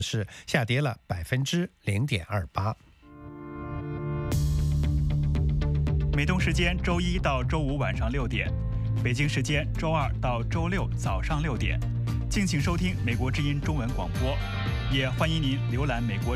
是下跌了0.28%。 美东时间周一到周五晚上6点，北京时间周二到周六早上6点，敬请收听美国之音中文广播，也欢迎您浏览美国